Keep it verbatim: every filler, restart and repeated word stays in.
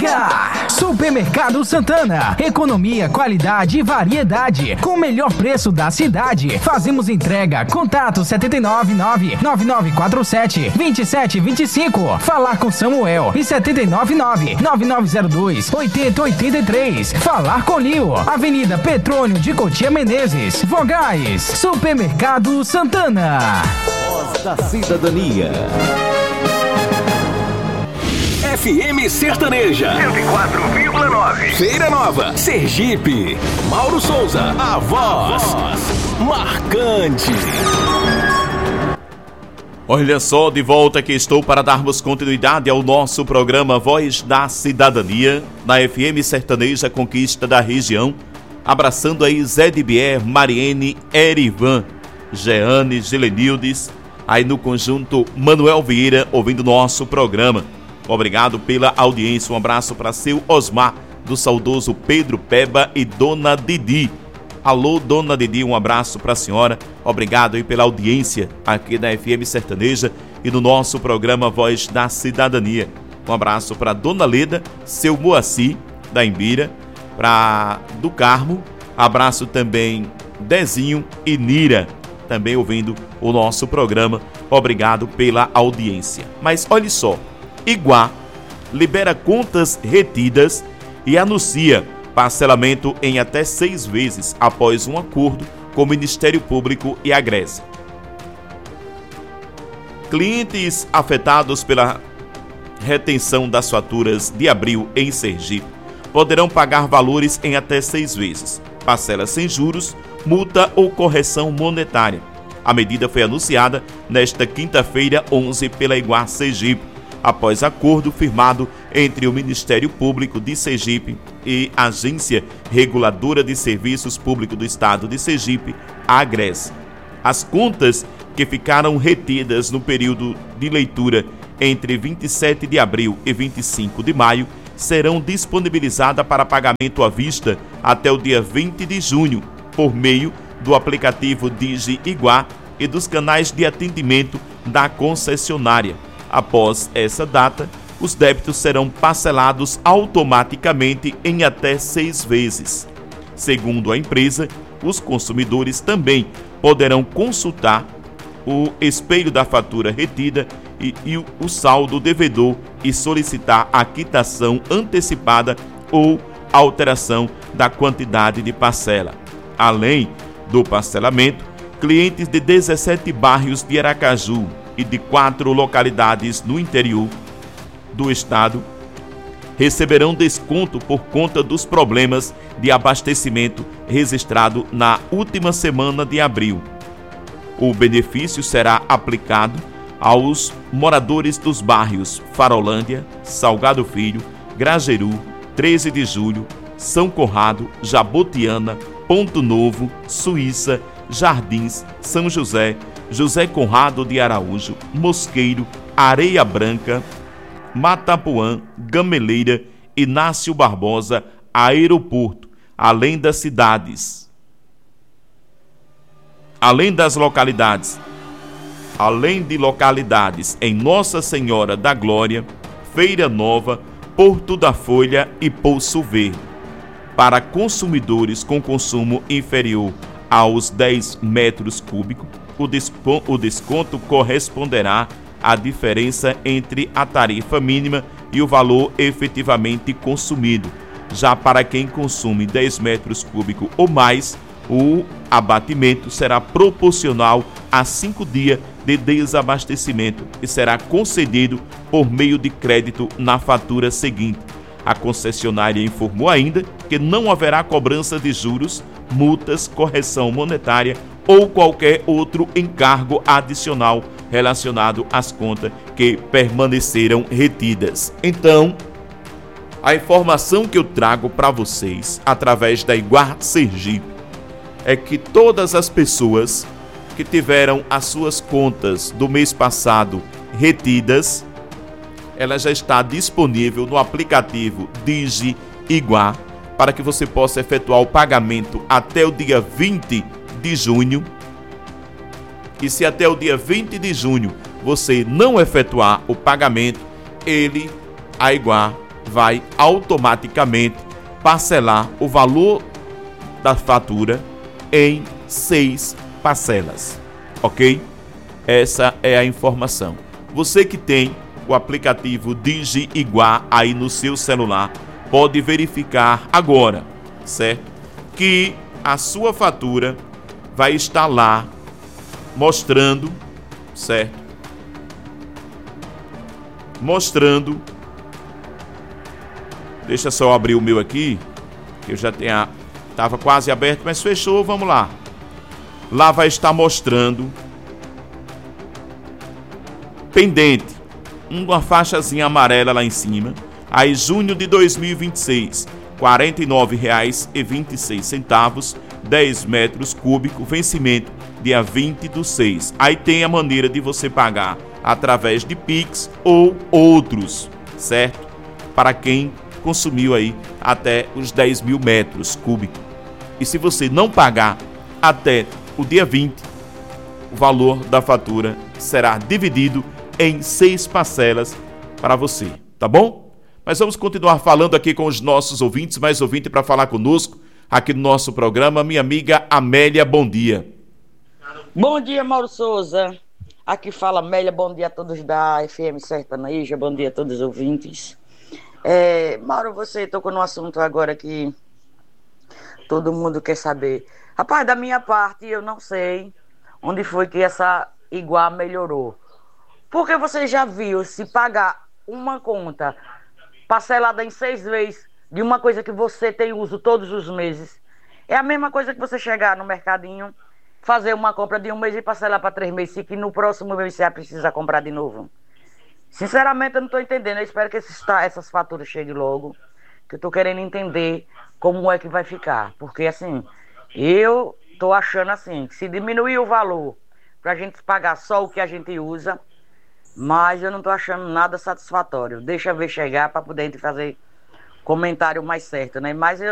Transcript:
Supermercado Santana, economia, qualidade e variedade, com o melhor preço da cidade. Fazemos entrega. Contato sete nove nove, nove nove quatro sete, dois sete dois cinco. Falar com Samuel e sete nove nove, nove nove zero dois, oito zero oito três. Falar com Lio, Avenida Petrônio de Cotia Menezes, Vogais. Supermercado Santana. Voz da Cidadania. F M Sertaneja cento e quatro vírgula nove. Feira Nova, Sergipe. Mauro Souza, a voz, a voz marcante. Olha só, de volta que estou para darmos continuidade ao nosso programa Voz da Cidadania, na F M Sertaneja Conquista da Região, abraçando aí Zé de Bier, Mariene, Erivan, Jeane, Gelenildes, aí no conjunto Manuel Vieira, ouvindo nosso programa. Obrigado pela audiência, um abraço para seu Osmar, do saudoso Pedro Peba e Dona Didi. Alô, Dona Didi, um abraço para a senhora, obrigado aí pela audiência aqui na F M Sertaneja e no nosso programa Voz da Cidadania. Um abraço para Dona Leda, seu Moacir, da Imbira, para do Carmo, abraço também Dezinho e Nira, também ouvindo o nosso programa, obrigado pela audiência. Mas olhe só, Iguá libera contas retidas e anuncia parcelamento em até seis vezes após um acordo com o Ministério Público e a Grécia. Clientes afetados pela retenção das faturas de abril em Sergipe poderão pagar valores em até seis vezes, parcela sem juros, multa ou correção monetária. A medida foi anunciada nesta quinta-feira, onze, pela Iguá Sergipe, após acordo firmado entre o Ministério Público de Sergipe e a Agência Reguladora de Serviços Públicos do Estado de Sergipe, a Agres. As contas que ficaram retidas no período de leitura entre vinte e sete de abril e vinte e cinco de maio serão disponibilizadas para pagamento à vista até o dia vinte de junho, por meio do aplicativo Digi Iguá e dos canais de atendimento da concessionária. Após essa data, os débitos serão parcelados automaticamente em até seis vezes. Segundo a empresa, os consumidores também poderão consultar o espelho da fatura retida e, e o saldo devedor e solicitar a quitação antecipada ou alteração da quantidade de parcela. Além do parcelamento, clientes de dezessete bairros de Aracaju e de quatro localidades no interior do estado receberão desconto por conta dos problemas de abastecimento registrado na última semana de abril. O benefício será aplicado aos moradores dos bairros Farolândia, Salgado Filho, Grajeru, treze de julho, São Conrado, Jabotiana, Ponto Novo, Suíça, Jardins, São José, José Conrado de Araújo, Mosqueiro, Areia Branca, Matapuã, Gameleira, Inácio Barbosa, Aeroporto, além das cidades, além das localidades, além de localidades em Nossa Senhora da Glória, Feira Nova, Porto da Folha e Poço Verde. Para consumidores com consumo inferior aos dez metros cúbicos, o desconto, o desconto corresponderá à diferença entre a tarifa mínima e o valor efetivamente consumido. Já para quem consome dez metros cúbicos ou mais, o abatimento será proporcional a cinco dias de desabastecimento e será concedido por meio de crédito na fatura seguinte. A concessionária informou ainda que não haverá cobrança de juros, multas, correção monetária ou qualquer outro encargo adicional relacionado às contas que permaneceram retidas. Então, a informação que eu trago para vocês através da Iguá Sergipe é que todas as pessoas que tiveram as suas contas do mês passado retidas, ela já está disponível no aplicativo Digi Iguá para que você possa efetuar o pagamento até o dia vinte de junho. E se até o dia vinte de junho você não efetuar o pagamento, ele, a Iguá, vai automaticamente parcelar o valor da fatura em seis parcelas, ok? Essa é a informação. Você que tem o aplicativo Digi Iguá aí no seu celular, pode verificar agora, certo? Que a sua fatura vai estar lá mostrando, certo? Mostrando. Deixa só eu abrir o meu aqui, que eu já tenha, estava quase aberto, mas fechou, vamos lá. Lá vai estar mostrando pendente, uma faixazinha amarela lá em cima. Aí junho de dois mil e vinte e seis, quarenta e nove reais e vinte e seis centavos, dez metros cúbicos, vencimento dia vinte do seis. Aí tem a maneira de você pagar através de Pix ou outros, certo? Para quem consumiu aí até os dez mil metros cúbicos. E se você não pagar até o dia vinte, o valor da fatura será dividido em seis parcelas para você, tá bom? Mas vamos continuar falando aqui com os nossos ouvintes, mais ouvinte para falar conosco aqui no nosso programa, minha amiga Amélia, bom dia. Bom dia, Mauro Souza. Aqui fala Amélia, bom dia a todos da F M Sertaneja, bom dia a todos os ouvintes. É, Mauro, você tocou num assunto agora que todo mundo quer saber. Rapaz, da minha parte, eu não sei onde foi que essa Iguá melhorou. Porque você já viu se pagar uma conta parcelada em seis vezes de uma coisa que você tem uso todos os meses. É a mesma coisa que você chegar no mercadinho, fazer uma compra de um mês e parcelar para três meses, e que no próximo mês você precisa comprar de novo. Sinceramente, eu não estou entendendo. Eu espero que esses, essas faturas cheguem logo, que eu estou querendo entender como é que vai ficar. Porque, assim, eu estou achando assim, que se diminuir o valor para a gente pagar só o que a gente usa, mas eu não estou achando nada satisfatório. Deixa eu ver chegar para poder fazer comentário mais certo, né? Mas eu